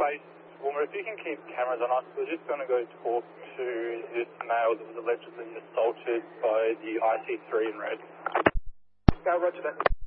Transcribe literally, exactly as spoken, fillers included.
Base, Woomera, if you can keep cameras on us, we're just going to go talk to this male that was allegedly assaulted by the I C three in red. Yeah, roger that.